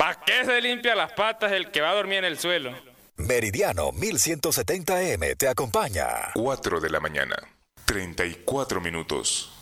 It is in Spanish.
¿Para qué se limpia las patas el que va a dormir en el suelo? Meridiano 1170 AM te acompaña. 4 de la mañana, 34 minutos.